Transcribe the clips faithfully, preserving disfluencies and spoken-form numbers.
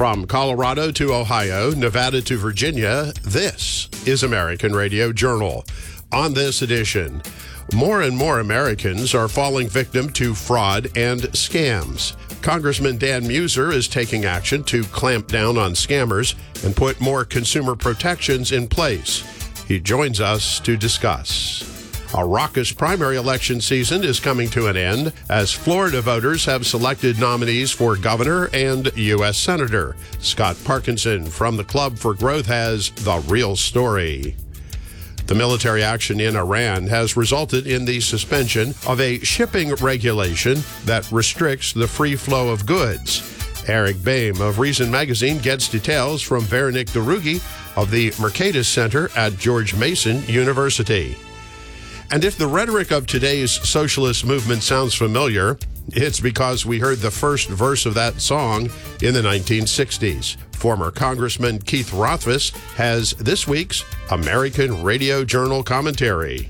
From Colorado to Ohio, Nevada to Virginia, this is American Radio Journal. On this edition, more and more Americans are falling victim to fraud and scams. Congressman Dan Meuser is taking action to clamp down on scammers and put more consumer protections in place. He joins us to discuss. A raucous primary election season is coming to an end as Florida voters have selected nominees for governor and U S Senator. Scott Parkinson from the Club for Growth has the real story. The military action in Iran has resulted in the suspension of a shipping regulation that restricts the free flow of goods. Eric Boehm of Reason Magazine gets details from Veronique Derugi of the Mercatus Center at George Mason University. And if the rhetoric of today's socialist movement sounds familiar, it's because we heard the first verse of that song in the nineteen sixties. Former Congressman Keith Rothfus has this week's American Radio Journal commentary.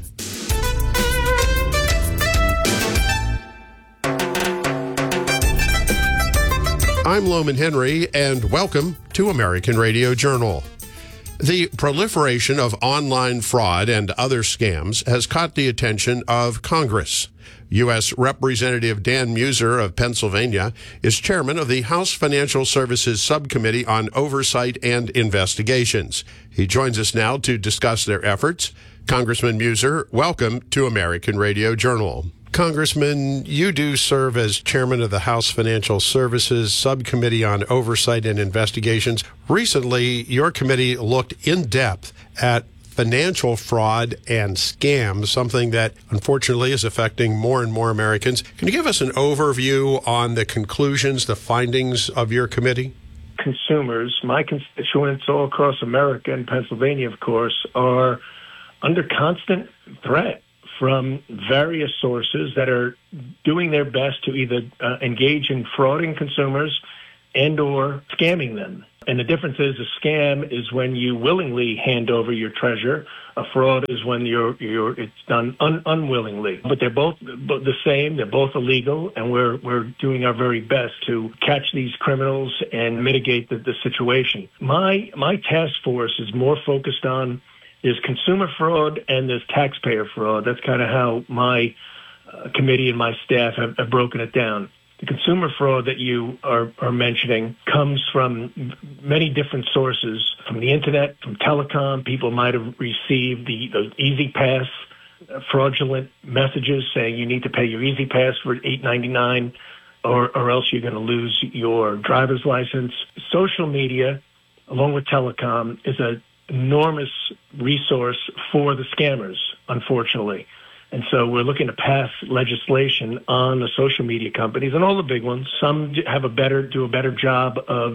I'm Loman Henry, and welcome to American Radio Journal. The proliferation of online fraud and other scams has caught the attention of Congress. U S Representative Dan Meuser of Pennsylvania is chairman of the House Financial Services Subcommittee on Oversight and Investigations. He joins us now to discuss their efforts. Congressman Meuser, welcome to American Radio Journal. Congressman, you do serve as chairman of the House Financial Services Subcommittee on Oversight and Investigations. Recently, your committee looked in depth at financial fraud and scams, something that unfortunately is affecting more and more Americans. Can you give us an overview on the conclusions, the findings of your committee? Consumers, my constituents all across America and Pennsylvania, of course, are under constant threat from various sources that are doing their best to either uh, engage in frauding consumers and or scamming them. And the difference is a scam is when you willingly hand over your treasure. A fraud is when you're you're it's done un, unwillingly. But they're both the same. They're both illegal, and we're we're doing our very best to catch these criminals and mitigate the, the situation. My my task force is more focused on there's consumer fraud and there's taxpayer fraud. That's kind of how my uh, committee and my staff have, have broken it down. The consumer fraud that you are, are mentioning comes from many different sources, from the internet, from telecom. People might have received the, the Easy Pass uh, fraudulent messages saying you need to pay your Easy Pass for eight ninety-nine, or, or else you're going to lose your driver's license. Social media, along with telecom, is an enormous resource for the scammers, unfortunately. And so we're looking to pass legislation on the social media companies and all the big ones. Some have a better, do a better job of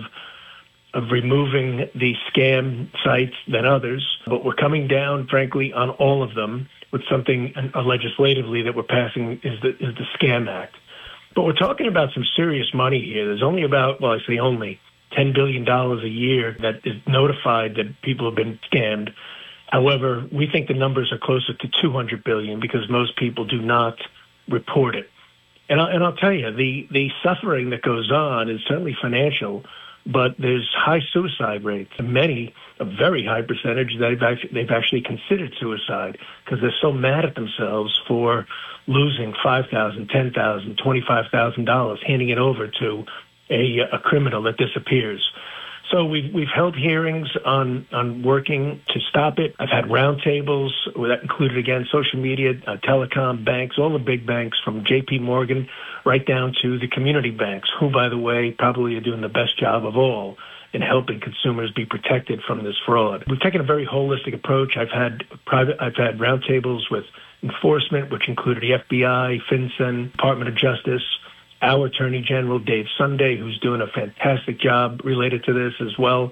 of removing the scam sites than others. But we're coming down, frankly, on all of them with something uh, legislatively that we're passing is the is the Scam Act. But we're talking about some serious money here. There's only about, well, I say only, ten billion dollars a year that is notified that people have been scammed. However, we think the numbers are closer to two hundred billion dollars because most people do not report it. And, I, and I'll tell you, the, the suffering that goes on is certainly financial, but there's high suicide rates. Many, a very high percentage, they've actually, they've actually considered suicide because they're so mad at themselves for losing five thousand dollars, ten thousand dollars, twenty-five thousand dollars, handing it over to a, a criminal that disappears. So we've, we've held hearings on, on working to stop it. I've had roundtables that included, again, social media, uh, telecom, banks, all the big banks from J P Morgan right down to the community banks, who, by the way, probably are doing the best job of all in helping consumers be protected from this fraud. We've taken a very holistic approach. I've had private, I've had roundtables with enforcement, which included the F B I, FinCEN, Department of Justice, our Attorney General, Dave Sunday, who's doing a fantastic job related to this as well.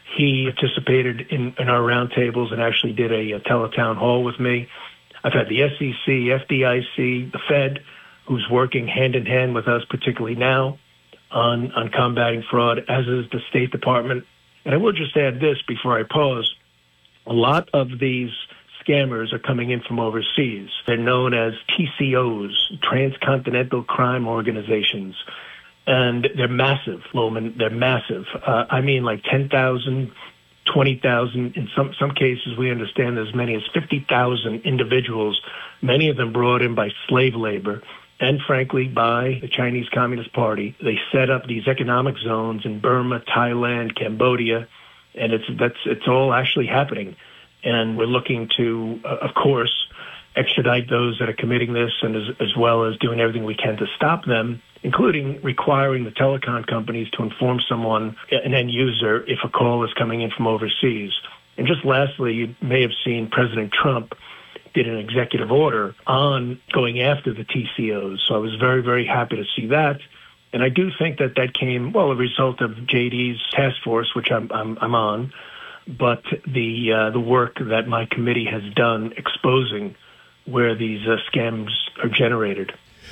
He participated in, in our roundtables and actually did a, a teletown hall with me. I've had the S E C, F D I C, the Fed, who's working hand in hand with us, particularly now, on, on combating fraud, as is the State Department. And I will just add this before I pause. A lot of these scammers are coming in from overseas. They're known as T C Os, Transcontinental Crime Organizations. And they're massive, Loman. They're massive. Uh, I mean, like ten thousand, twenty thousand. In some, some cases, we understand as many as fifty thousand individuals, many of them brought in by slave labor and, frankly, by the Chinese Communist Party. They set up these economic zones in Burma, Thailand, Cambodia, and it's that's it's all actually happening. And we're looking to, uh, of course, extradite those that are committing this, and as, as well as doing everything we can to stop them, including requiring the telecom companies to inform someone, an end user, if a call is coming in from overseas. And just lastly, you may have seen President Trump did an executive order on going after the T C Os. So I was very, very happy to see that. And I do think that that came, well, a result of J D's task force, which I'm, I'm, I'm on, but the uh, the work that my committee has done exposing where these uh, scams are generated.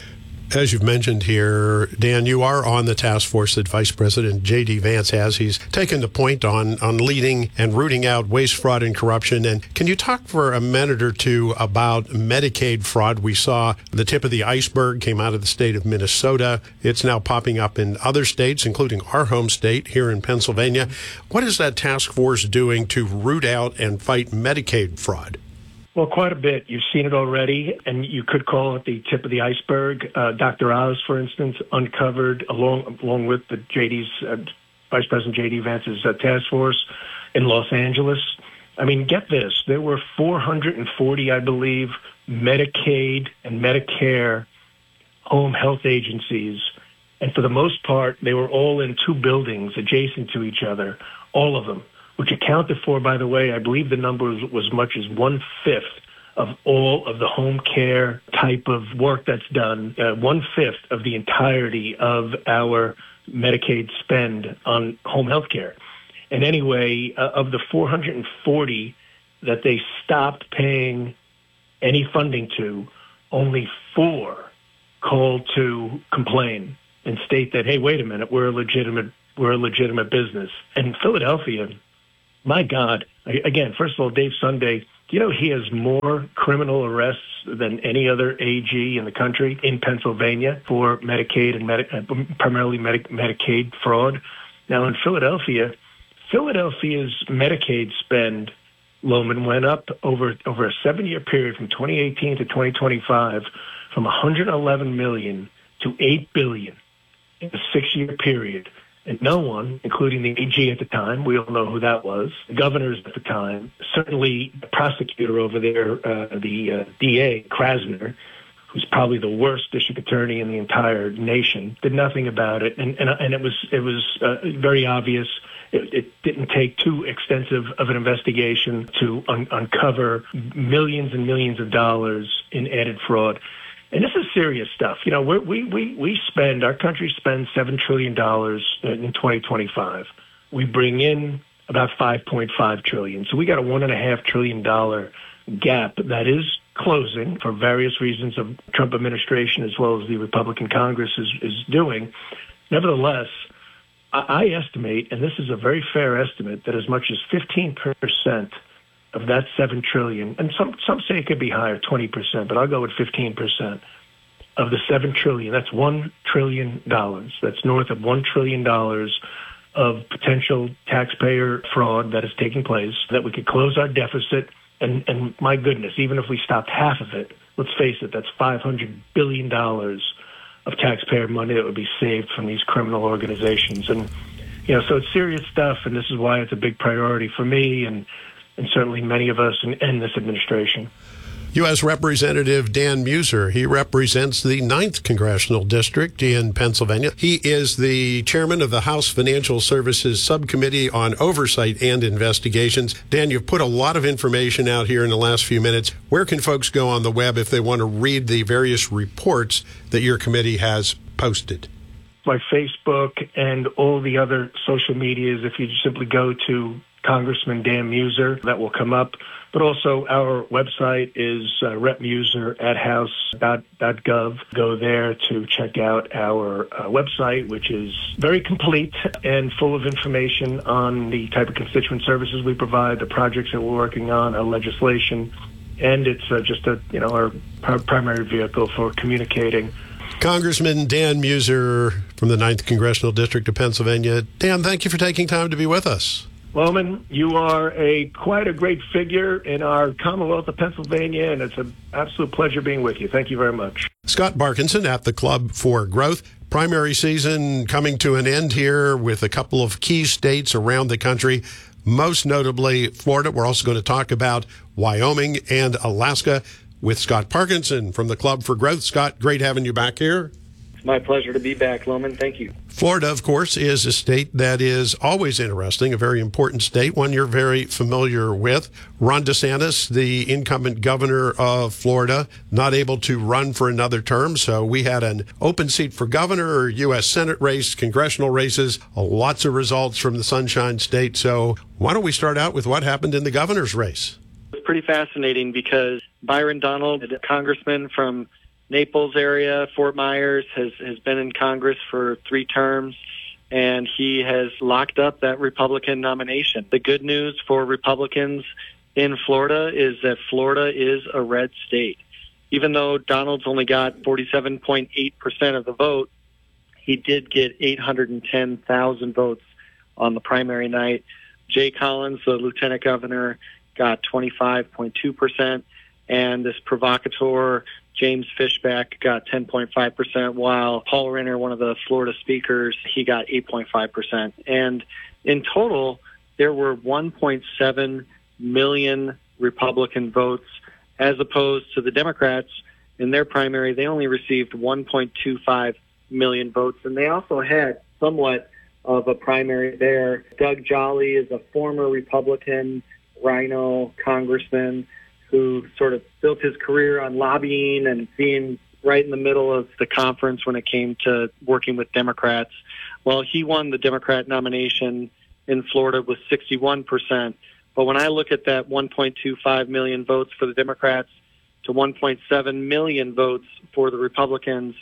As you've mentioned here, Dan, you are on the task force that Vice President J D. Vance has. He's taken the point on, on leading and rooting out waste, fraud, and corruption. And can you talk for a minute or two about Medicaid fraud? We saw the tip of the iceberg came out of the state of Minnesota. It's now popping up in other states, including our home state here in Pennsylvania. What is that task force doing to root out and fight Medicaid fraud? Well, quite a bit. You've seen it already, and you could call it the tip of the iceberg. Uh, Doctor Oz, for instance, uncovered, along along with the J D's, uh, Vice President J D. Vance's uh, task force in Los Angeles. I mean, get this. There were four hundred forty, I believe, Medicaid and Medicare home health agencies, and for the most part, they were all in two buildings adjacent to each other, all of them, which accounted for, by the way, I believe the number was, was much as one-fifth of all of the home care type of work that's done, uh, one-fifth of the entirety of our Medicaid spend on home health care. And anyway, uh, of the four hundred forty that they stopped paying any funding to, only four called to complain and state that, hey, wait a minute, we're a legitimate, we're a legitimate business. And Philadelphia, my God, again, first of all, Dave Sunday, do you know he has more criminal arrests than any other A G in the country in Pennsylvania for Medicaid and Medi- primarily Medi- Medicaid fraud? Now, in Philadelphia, Philadelphia's Medicaid spend, Loman, went up over, over a seven-year period from twenty eighteen to twenty twenty-five from one hundred eleven million dollars to eight billion dollars in a six-year period. And no one, including the A G at the time, we all know who that was, the governors at the time, certainly the prosecutor over there, uh, the uh, D A, Krasner, who's probably the worst district attorney in the entire nation, did nothing about it. And and, and it was it was uh, very obvious. It, it didn't take too extensive of an investigation to un- uncover millions and millions of dollars in added fraud. And this is serious stuff. You know, we're, we we we spend, our country spends seven trillion dollars in twenty twenty-five. We bring in about five point five trillion dollars. So we got a one point five trillion dollars gap that is closing for various reasons of Trump administration as well as the Republican Congress is, is doing. Nevertheless, I, I estimate, and this is a very fair estimate, that as much as fifteen percent of that seven trillion dollars, and some some say it could be higher, twenty percent, but I'll go with fifteen percent of the seven trillion dollars. That's one trillion dollars. That's north of one trillion dollars of potential taxpayer fraud that is taking place, that we could close our deficit. And, and my goodness, even if we stopped half of it, let's face it, that's five hundred billion dollars of taxpayer money that would be saved from these criminal organizations. And, you know, so it's serious stuff, and this is why it's a big priority for me and and certainly many of us in, in this administration. U S. Representative Dan Meuser, he represents the ninth Congressional District in Pennsylvania. He is the chairman of the House Financial Services Subcommittee on Oversight and Investigations. Dan, you've put a lot of information out here in the last few minutes. Where can folks go on the web if they want to read the various reports that your committee has posted? My Facebook and all the other social medias, if you simply go to Congressman Dan Meuser, that will come up. But also our website is uh, rep meuser at house dot gov. Go there to check out our uh, website, which is very complete and full of information on the type of constituent services we provide, the projects that we're working on, our legislation, and it's uh, just a you know our, our primary vehicle for communicating. Congressman Dan Meuser, from the ninth Congressional District of Pennsylvania. Dan, thank you for taking time to be with us. Loman, you are a quite a great figure in our Commonwealth of Pennsylvania, and it's an absolute pleasure being with you. Thank you very much. Scott Parkinson at the Club for Growth. Primary season coming to an end here with a couple of key states around the country, most notably Florida. We're also going to talk about Wyoming and Alaska with Scott Parkinson from the Club for Growth. Scott, great having you back here. My pleasure to be back, Loman. Thank you. Florida, of course, is a state that is always interesting, a very important state, one you're very familiar with. Ron DeSantis, the incumbent governor of Florida, not able to run for another term, so we had an open seat for governor, U S Senate race, congressional races, lots of results from the Sunshine State. So why don't we start out with what happened in the governor's race? It's pretty fascinating because Byron Donald, a congressman from Naples area, Fort Myers, has, has been in Congress for three terms, and he has locked up that Republican nomination. The good news for Republicans in Florida is that Florida is a red state. Even though Donald's only got forty-seven point eight percent of the vote, he did get eight hundred ten thousand votes on the primary night. Jay Collins, the lieutenant governor, got twenty-five point two percent, and this provocateur James Fishback got ten point five percent, while Paul Renner, one of the Florida speakers, he got eight point five percent. And in total, there were one point seven million Republican votes, as opposed to the Democrats in their primary. They only received one point two five million votes, and they also had somewhat of a primary there. Doug Jolly is a former Republican Rhino congressman who sort of built his career on lobbying and being right in the middle of the conference when it came to working with Democrats. Well, he won the Democrat nomination in Florida with sixty-one percent. But when I look at that one point two five million votes for the Democrats to one point seven million votes for the Republicans,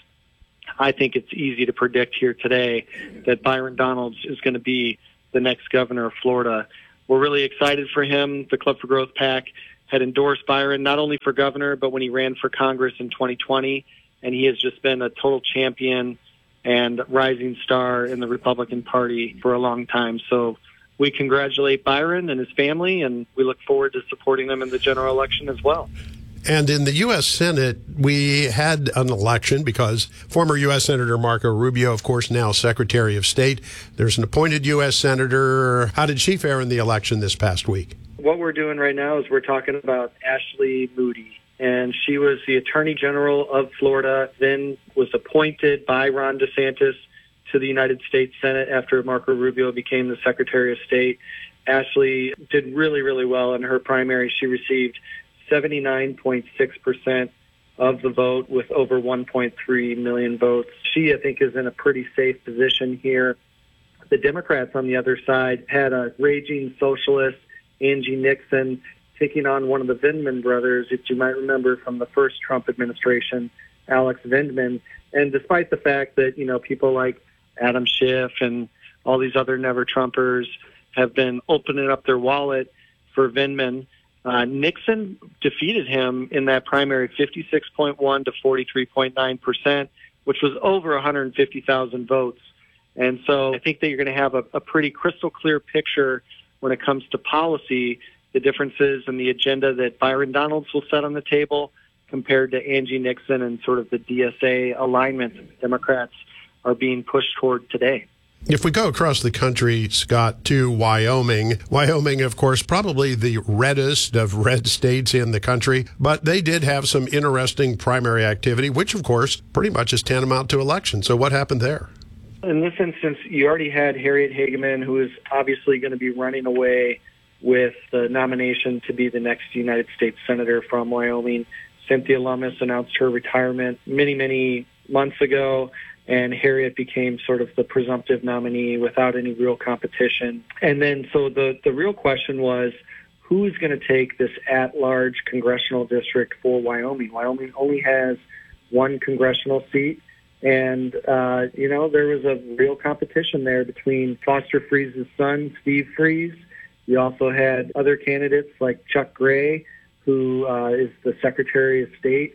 I think it's easy to predict here today that Byron Donalds is going to be the next governor of Florida. We're really excited for him. The Club for Growth PAC had endorsed Byron not only for governor, but when he ran for Congress in twenty twenty, and he has just been a total champion and rising star in the Republican Party for a long time. So we congratulate Byron and his family, and we look forward to supporting them in the general election as well. And in the U S Senate, we had an election because former U S Senator Marco Rubio, of course, now Secretary of State. There's an appointed U S Senator. How did she fare in the election this past week? What we're doing right now is we're talking about Ashley Moody, and she was the Attorney General of Florida, then was appointed by Ron DeSantis to the United States Senate after Marco Rubio became the Secretary of State. Ashley did really, really well in her primary. She received seventy-nine point six percent of the vote with over one point three million votes. She, I think, is in a pretty safe position here. The Democrats on the other side had a raging socialist, Angie Nixon, taking on one of the Vindman brothers, if you might remember from the first Trump administration, Alex Vindman. And despite the fact that, you know, people like Adam Schiff and all these other never-Trumpers have been opening up their wallet for Vindman, uh, Nixon defeated him in that primary fifty-six point one to forty-three point nine percent, which was over one hundred fifty thousand votes. And so I think that you're going to have a, a pretty crystal clear picture when it comes to policy, the differences in the agenda that Byron Donalds will set on the table compared to Angie Nixon and sort of the D S A alignment that the Democrats are being pushed toward today. If we go across the country, Scott, to Wyoming, Wyoming, of course, probably the reddest of red states in the country, but they did have some interesting primary activity, which, of course, pretty much is tantamount to election. So what happened there? In this instance, you already had Harriet Hageman, who is obviously going to be running away with the nomination to be the next United States Senator from Wyoming. Cynthia Lummis announced her retirement many, many months ago, and Harriet became sort of the presumptive nominee without any real competition. And then so the, the real question was, who's going to take this at-large congressional district for Wyoming? Wyoming only has one congressional seat. And, uh, you know, there was a real competition there between Foster Freese's son, Steve Freese. You also had other candidates like Chuck Gray, who uh, is the Secretary of State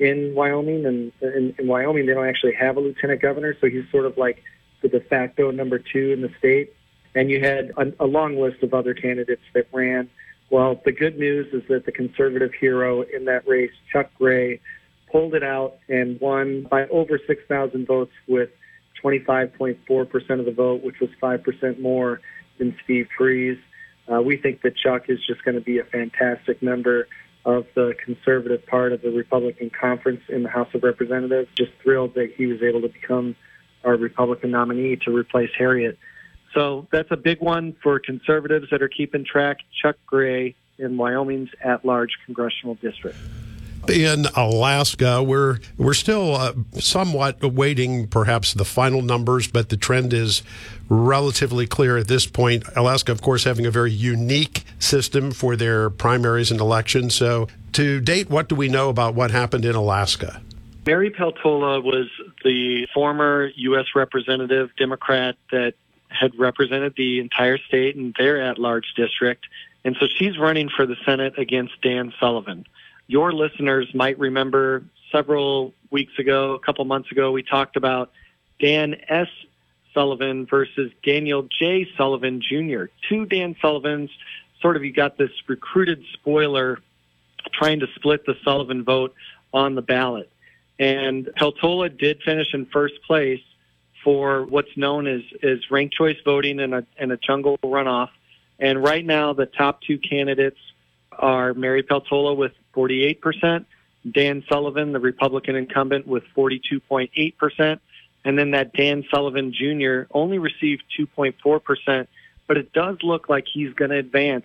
in Wyoming, and in, in Wyoming they don't actually have a lieutenant governor, so he's sort of like the de facto number two in the state. And you had a, a long list of other candidates that ran. Well, the good news is that the conservative hero in that race, Chuck Gray, pulled it out and won by over six thousand votes with twenty-five point four percent of the vote, which was five percent more than Steve Freese. Uh, we think that Chuck is just going to be a fantastic member of the conservative part of the Republican conference in the House of Representatives. Just thrilled that he was able to become our Republican nominee to replace Harriet. So that's a big one for conservatives that are keeping track. Chuck Gray in Wyoming's at-large congressional district. In Alaska, we're we're still uh, somewhat awaiting perhaps the final numbers, but the trend is relatively clear at this point. Alaska, of course, having a very unique system for their primaries and elections. So to date, what do we know about what happened in Alaska? Mary Peltola was the former U S representative Democrat that had represented the entire state in their at-large district. And so she's running for the Senate against Dan Sullivan. Your listeners might remember several weeks ago, a couple months ago, we talked about Dan S. Sullivan versus Daniel J. Sullivan Junior Two Dan Sullivans, sort of you got this recruited spoiler trying to split the Sullivan vote on the ballot. And Peltola did finish in first place for what's known as, as ranked choice voting in a, in a jungle runoff. And right now, the top two candidates are Mary Peltola with forty-eight percent, Dan Sullivan, the Republican incumbent, with forty-two point eight percent, and then that Dan Sullivan Junior only received two point four percent, but it does look like he's going to advance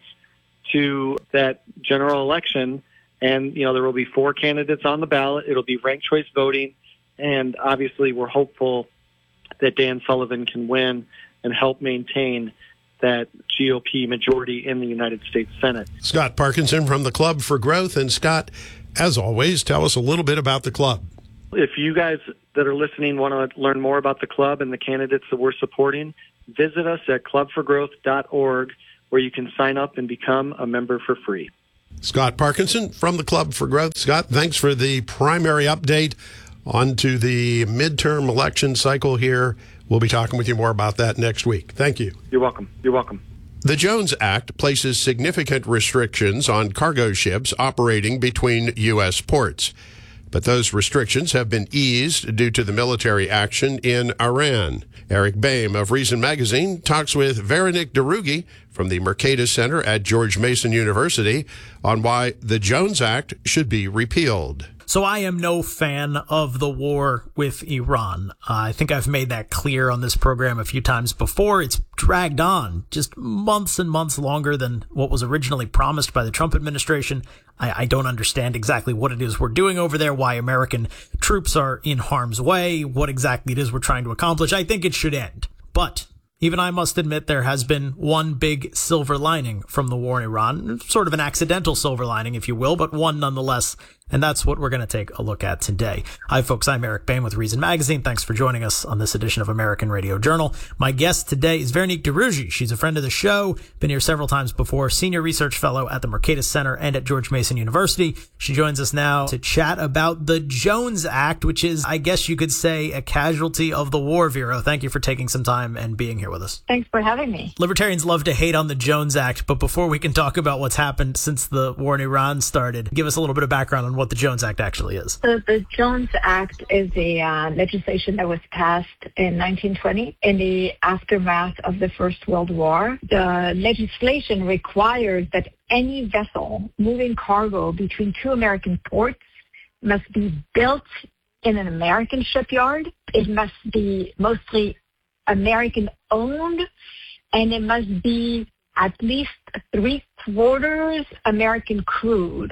to that general election. And, you know, there will be four candidates on the ballot. It'll be ranked choice voting, and obviously we're hopeful that Dan Sullivan can win and help maintain that G O P majority in the United States Senate. Scott Parkinson from the Club for Growth. And Scott, as always, tell us a little bit about the club. If you guys that are listening want to learn more about the club and the candidates that we're supporting, visit us at club for growth dot org, where you can sign up and become a member for free. Scott Parkinson from the Club for Growth. Scott, thanks for the primary update onto the midterm election cycle here. We'll be talking with you more about that next week. Thank you. You're welcome. You're welcome. The Jones Act places significant restrictions on cargo ships operating between U S ports. But those restrictions have been eased due to the military action in Iran. Eric Boehm of Reason Magazine talks with Veronique Derugi from the Mercatus Center at George Mason University on why the Jones Act should be repealed. So I am no fan of the war with Iran. Uh, I think I've made that clear on this program a few times before. It's dragged on just months and months longer than what was originally promised by the Trump administration. I, I don't understand exactly what it is we're doing over there, why American troops are in harm's way, what exactly it is we're trying to accomplish. I think it should end. But even I must admit there has been one big silver lining from the war in Iran, sort of an accidental silver lining, if you will, but one nonetheless. And that's what we're going to take a look at today. Hi, folks. I'm Eric Boehm with Reason Magazine. Thanks for joining us on this edition of American Radio Journal. My guest today is Veronique Derugi. She's a friend of the show, been here several times before, senior research fellow at the Mercatus Center and at George Mason University. She joins us now to chat about the Jones Act, which is, I guess you could say, a casualty of the war, Vero. Thank you for taking some time and being here with us. Thanks for having me. Libertarians love to hate on the Jones Act, but before we can talk about what's happened since the war in Iran started, give us a little bit of background on what the Jones Act actually is. So the Jones Act is a uh, legislation that was passed in nineteen twenty in the aftermath of the First World War. The legislation requires that any vessel moving cargo between two American ports must be built in an American shipyard. It must be mostly American-owned, and it must be at least three-quarters American-crewed.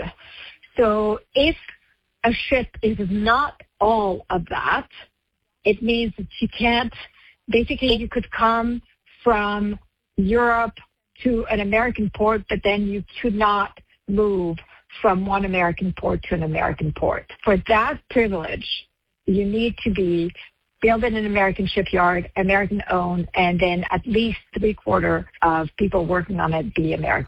So if a ship is not all of that, it means that you can't, basically you could come from Europe to an American port, but then you could not move from one American port to an American port. For that privilege, you need to be built in an American shipyard, American-owned, and then at least three-quarter of people working on it be American.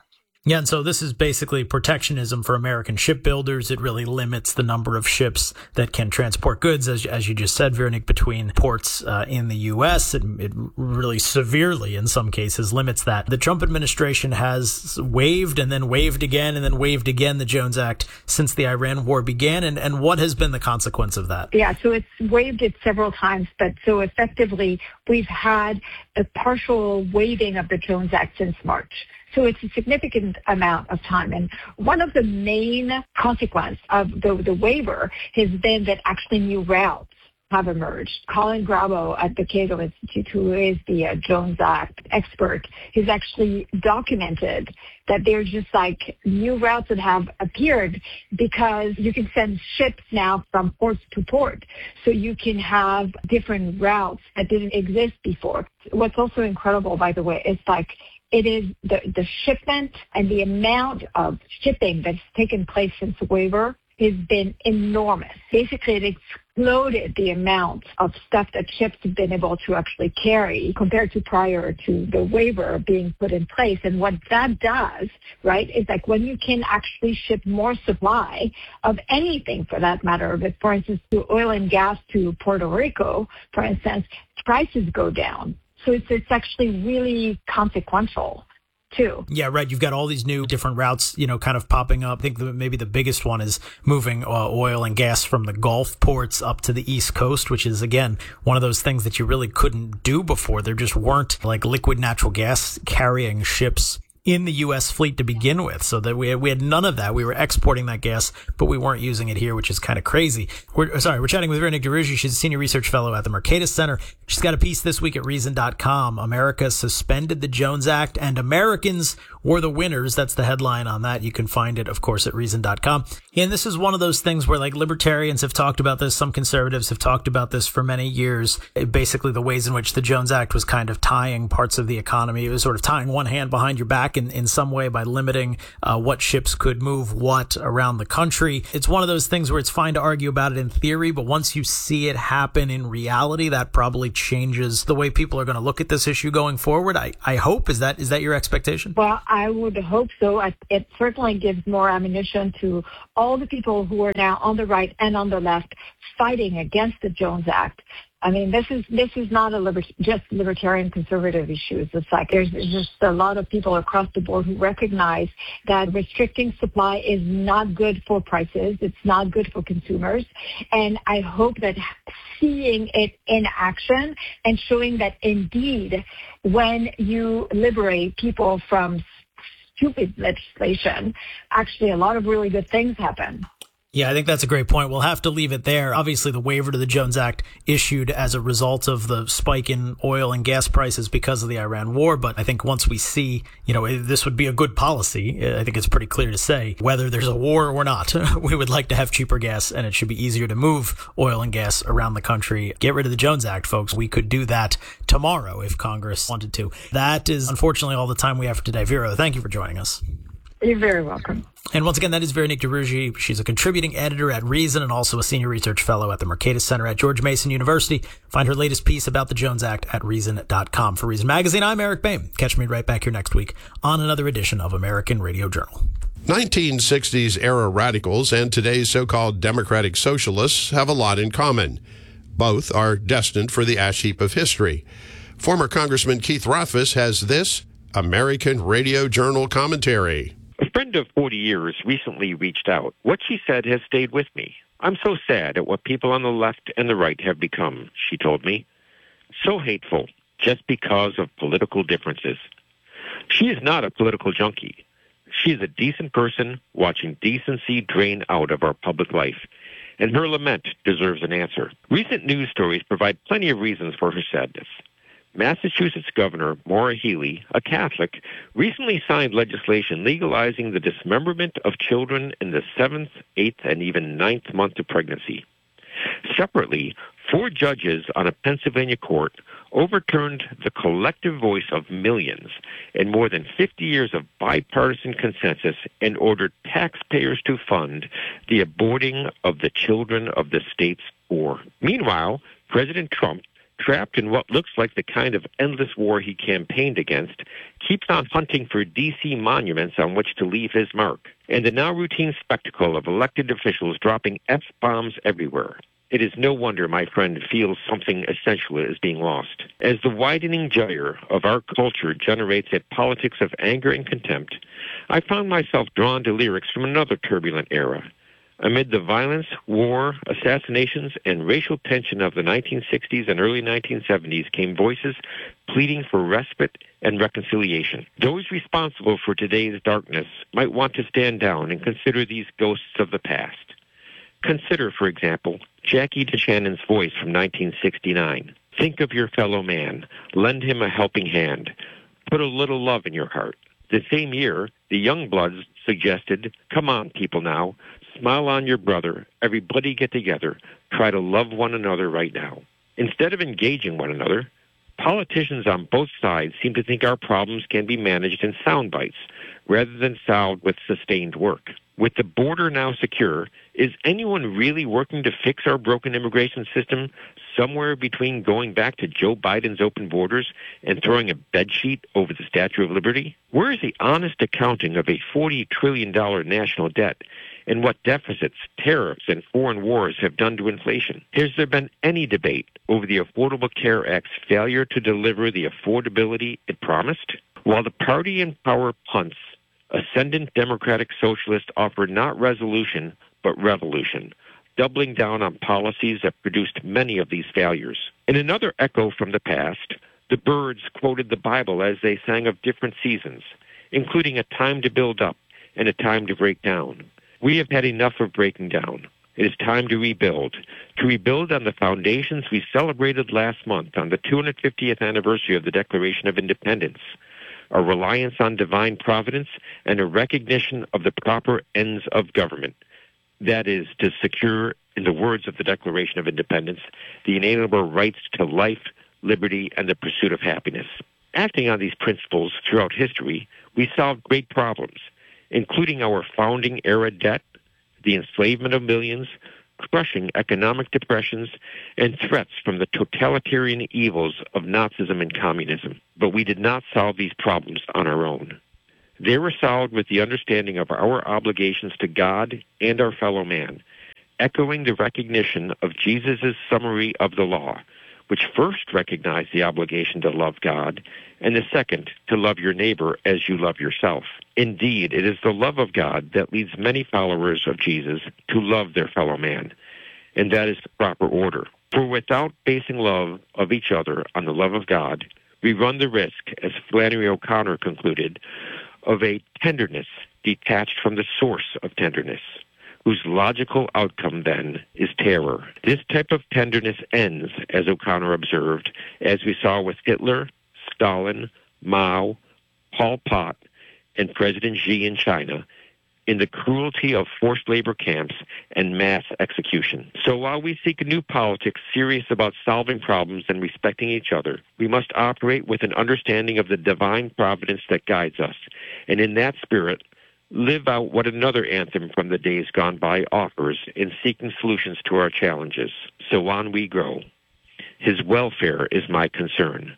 Yeah, and so this is basically protectionism for American shipbuilders. It really limits the number of ships that can transport goods, as as you just said, Veronique, between ports uh, in the U S. It, it really severely, in some cases, limits that. The Trump administration has waived and then waived again and then waived again the Jones Act since the Iran war began. And, and what has been the consequence of that? Yeah, so it's waived it several times, but so effectively we've had a partial waiving of the Jones Act since March. So it's a significant amount of time. And one of the main consequences of the, the waiver has been that actually new routes have emerged. Colin Grabo at the Cato Institute, who is the uh, Jones Act expert, has actually documented that there's just like new routes that have appeared because you can send ships now from port to port. So you can have different routes that didn't exist before. What's also incredible, by the way, is like it is the, the shipment and the amount of shipping that's taken place since the waiver has been enormous. Basically, it exploded the amount of stuff that ships have been able to actually carry compared to prior to the waiver being put in place. And what that does, right, is like when you can actually ship more supply of anything for that matter, but for instance, to oil and gas to Puerto Rico, for instance, prices go down. So it's, it's actually really consequential, too. Yeah, right. You've got all these new different routes, you know, kind of popping up. I think the, maybe the biggest one is moving uh, oil and gas from the Gulf ports up to the East Coast, which is, again, one of those things that you really couldn't do before. There just weren't like liquid natural gas carrying ships in the U S fleet to begin with, so that we had, we had none of that. We were exporting that gas, but we weren't using it here, which is kind of crazy. We're sorry, we're chatting with Veronique DeRougy. She's a senior research fellow at the Mercatus Center. She's got a piece this week at Reason dot com. America suspended the Jones Act, and Americans were the winners. That's the headline on that. You can find it, of course, at Reason dot com. And this is one of those things where, like, libertarians have talked about this. Some conservatives have talked about this for many years. Basically, the ways in which the Jones Act was kind of tying parts of the economy. It was sort of tying one hand behind your back in, in some way by limiting uh, what ships could move what around the country. It's one of those things where it's fine to argue about it in theory, but once you see it happen in reality, that probably changes the way people are going to look at this issue going forward. I, I hope. Is that is that your expectation? Well, I would hope so. It certainly gives more ammunition to all the people who are now on the right and on the left fighting against the Jones Act. I mean, this is this is not a liber- just libertarian conservative issue. It's like there's just a lot of people across the board who recognize that restricting supply is not good for prices. It's not good for consumers. And I hope that seeing it in action and showing that indeed when you liberate people from stupid legislation, actually a lot of really good things happen. Yeah, I think that's a great point. We'll have to leave it there. Obviously, the waiver to the Jones Act issued as a result of the spike in oil and gas prices because of the Iran war. But I think once we see, you know, this would be a good policy. I think it's pretty clear to say whether there's a war or not, we would like to have cheaper gas, and it should be easier to move oil and gas around the country. Get rid of the Jones Act, folks. We could do that tomorrow if Congress wanted to. That is unfortunately all the time we have for today. Vero, thank you for joining us. You're very welcome. And once again, that is Veronique DeRougy. She's a contributing editor at Reason and also a senior research fellow at the Mercatus Center at George Mason University. Find her latest piece about the Jones Act at Reason dot com. For Reason Magazine, I'm Eric Boehm. Catch me right back here next week on another edition of American Radio Journal. nineteen sixties era radicals and today's so-called democratic socialists have a lot in common. Both are destined for the ash heap of history. Former Congressman Keith Rothfus has this American Radio Journal commentary. A friend of forty years recently reached out. What she said has stayed with me. I'm so sad at what people on the left and the right have become, she told me. So hateful, just because of political differences. She is not a political junkie. She is a decent person watching decency drain out of our public life, and her lament deserves an answer. Recent news stories provide plenty of reasons for her sadness. Massachusetts Governor Maura Healey, a Catholic, recently signed legislation legalizing the dismemberment of children in the seventh, eighth, and even ninth month of pregnancy. Separately, four judges on a Pennsylvania court overturned the collective voice of millions and more than fifty years of bipartisan consensus and ordered taxpayers to fund the aborting of the children of the state's poor. Meanwhile, President Trump trapped in what looks like the kind of endless war he campaigned against, keeps on hunting for D C monuments on which to leave his mark, and the now routine spectacle of elected officials dropping F-bombs everywhere. It is no wonder my friend feels something essential is being lost. As the widening gyre of our culture generates a politics of anger and contempt, I found myself drawn to lyrics from another turbulent era. Amid the violence, war, assassinations, and racial tension of the nineteen sixties and early nineteen seventies came voices pleading for respite and reconciliation. Those responsible for today's darkness might want to stand down and consider these ghosts of the past. Consider, for example, Jackie DeShannon's voice from nineteen sixty-nine. Think of your fellow man. Lend him a helping hand. Put a little love in your heart. The same year, the Youngbloods suggested, come on, people now. Smile on your brother. Everybody get together. Try to love one another right now. Instead of engaging one another, politicians on both sides seem to think our problems can be managed in sound bites rather than solved with sustained work. With the border now secure, is anyone really working to fix our broken immigration system somewhere between going back to Joe Biden's open borders and throwing a bedsheet over the Statue of Liberty? Where is the honest accounting of a forty trillion dollars national debt and what deficits, tariffs, and foreign wars have done to inflation? Has there been any debate over the Affordable Care Act's failure to deliver the affordability it promised? While the party in power punts, ascendant Democratic Socialists offer not resolution, but revolution, doubling down on policies that produced many of these failures. In another echo from the past, the Byrds quoted the Bible as they sang of different seasons, including a time to build up and a time to break down. We have had enough of breaking down. It is time to rebuild, to rebuild on the foundations we celebrated last month on the two hundred fiftieth anniversary of the Declaration of Independence, a reliance on divine providence, and a recognition of the proper ends of government. That is, to secure, in the words of the Declaration of Independence, the inalienable rights to life, liberty, and the pursuit of happiness. Acting on these principles throughout history, we solved great problems, including our founding-era debt, the enslavement of millions, crushing economic depressions, and threats from the totalitarian evils of Nazism and communism. But we did not solve these problems on our own. They were solved with the understanding of our obligations to God and our fellow man, echoing the recognition of Jesus' summary of the law, which first recognized the obligation to love God, and the second, to love your neighbor as you love yourself. Indeed, it is the love of God that leads many followers of Jesus to love their fellow man, and that is the proper order. For without basing love of each other on the love of God, we run the risk, as Flannery O'Connor concluded, of a tenderness detached from the source of tenderness, whose logical outcome, then, is terror. This type of tenderness ends, as O'Connor observed, as we saw with Hitler, Stalin, Mao, Pol Pot, and President Xi in China, in the cruelty of forced labor camps and mass execution. So while we seek a new politics serious about solving problems and respecting each other, we must operate with an understanding of the divine providence that guides us, and in that spirit, live out what another anthem from the days gone by offers in seeking solutions to our challenges. So on we grow. His welfare is my concern.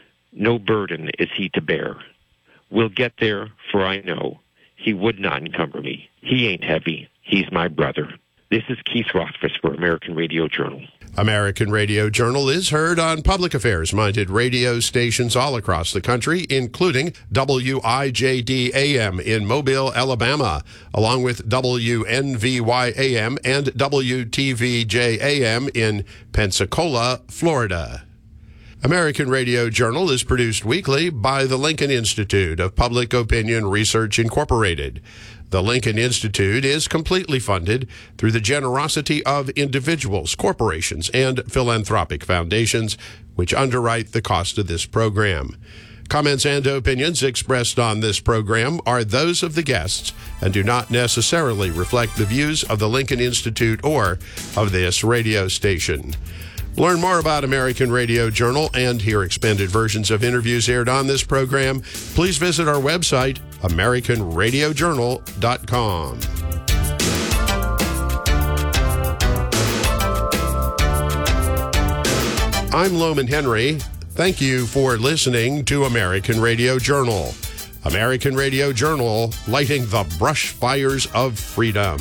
No burden is he to bear. We'll get there, for I know he would not encumber me. He ain't heavy. He's my brother. This is Keith Rothfuss for American Radio Journal. American Radio Journal is heard on public affairs-minded radio stations all across the country, including W I J D A M in Mobile, Alabama, along with W N V Y A M and W T V J A M in Pensacola, Florida. American Radio Journal is produced weekly by the Lincoln Institute of Public Opinion Research, Incorporated. The Lincoln Institute is completely funded through the generosity of individuals, corporations, and philanthropic foundations, which underwrite the cost of this program. Comments and opinions expressed on this program are those of the guests and do not necessarily reflect the views of the Lincoln Institute or of this radio station. Learn more about American Radio Journal and hear expanded versions of interviews aired on this program. Please visit our website, American Radio Journal dot com. I'm Loman Henry. Thank you for listening to American Radio Journal. American Radio Journal, lighting the brush fires of freedom.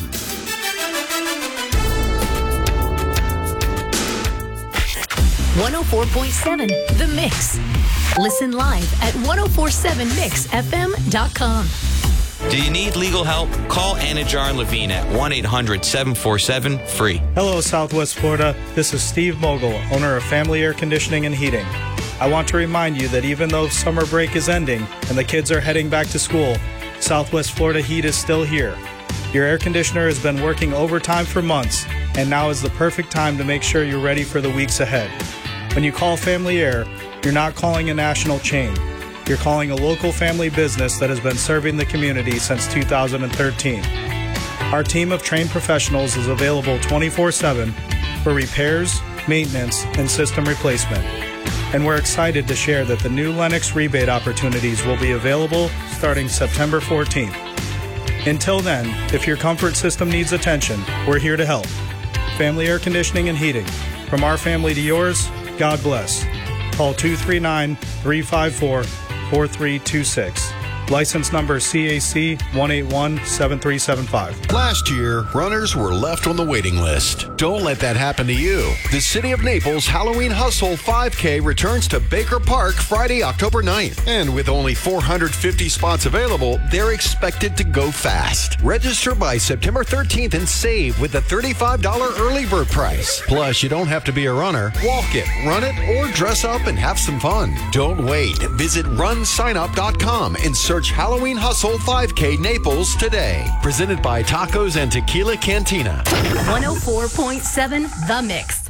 one oh four point seven The Mix. Listen live at ten forty-seven mix f m dot com. Do you need legal help? Call Anajar and Levine at one eight hundred seven four seven free. Hello, Southwest Florida. This is Steve Mogul, owner of Family Air Conditioning and Heating. I want to remind you that even though summer break is ending and the kids are heading back to school, Southwest Florida Heat is still here. Your air conditioner has been working overtime for months, and now is the perfect time to make sure you're ready for the weeks ahead. When you call Family Air, you're not calling a national chain. You're calling a local family business that has been serving the community since two thousand thirteen. Our team of trained professionals is available twenty-four seven for repairs, maintenance, and system replacement. And we're excited to share that the new Lennox rebate opportunities will be available starting September fourteenth. Until then, if your comfort system needs attention, we're here to help. Family Air Conditioning and Heating. From our family to yours, God bless. Call two three nine, three five four, four three two six. License number C A C one eight one seven three seven five. Last year, runners were left on the waiting list. Don't let that happen to you. The City of Naples Halloween Hustle five K returns to Baker Park Friday, October ninth. And with only four hundred fifty spots available, they're expected to go fast. Register by September thirteenth and save with the thirty-five dollars early bird price. Plus, you don't have to be a runner. Walk it, run it, or dress up and have some fun. Don't wait. Visit run sign up dot com and search Halloween Hustle five K Naples today. Presented by Tacos and Tequila Cantina. one oh four point seven The Mix.